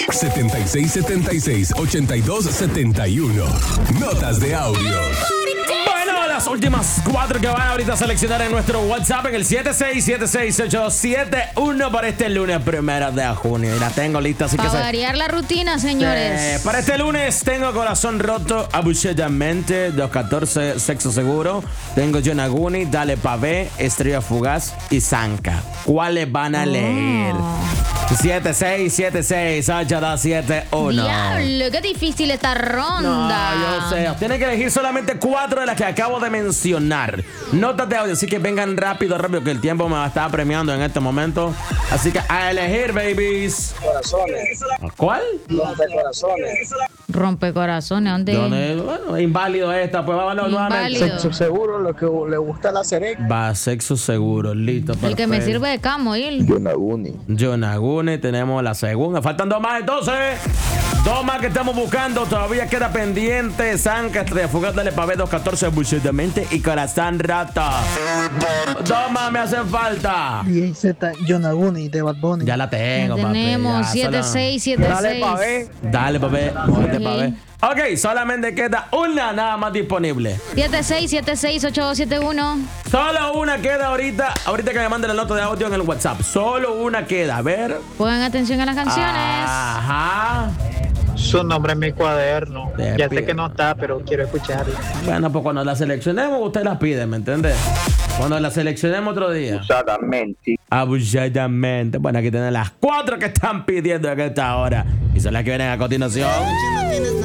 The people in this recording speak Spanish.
7676-8271. Notas de audio. Bueno, las últimas 4 que van ahorita a seleccionar en nuestro WhatsApp en el 76768271 para este lunes 1 de junio. Y la tengo lista, así Para que... variar la rutina, señores. Para este lunes tengo Corazón Roto, Abusadamente, 214, Sexo Seguro. Tengo Yonaguni, Dale Pavé, Estrella Fugaz y Zanca. ¿Cuáles van a leer? 76768271. Diablo, qué difícil esta ronda. No, yo sé. Tienen que elegir solamente 4 de las que acabo de mencionar. Notas de audio, así que vengan rápido, que el tiempo me va a estar premiando en este momento. Así que a elegir, babies. Corazones. ¿Cuál? Corazones. Rompecorazones, ¿dónde? Bueno, inválido esta, pues vámonos nuevamente. Inválido. Sexo seguro, lo que le gusta a la sereca. Va, Sexo Seguro, listo. El que me perfecto. sirve de camo, il. Yonaguni, tenemos la segunda. Faltan 2 más, entonces. 2 más que estamos buscando. Todavía queda pendiente. Zanca, Estrella Fugaz, Dale Pavé, 214, Abusadamente y Corazón Roto. 2 más me hacen falta. Y Z, Yonaguni de Bad Bunny. Ya la tengo, papi. Tenemos ya, 7676. Dale, papi. Muévete, Ok. papi. Ok, solamente queda una nada más disponible. 76768271. Solo una queda ahorita. Ahorita que me manden la nota de audio en el WhatsApp. Solo una queda. A ver. Pongan atención a las canciones. Ajá. Su nombre en mi cuaderno. De Ya pie. sé que no está, pero quiero escucharla. Bueno, pues cuando la seleccionemos, usted la pide, ¿me entiende? Cuando la seleccionemos otro día. Abusadamente. Bueno, aquí tienen las 4 que están pidiendo en esta hora. Y son las que vienen a continuación.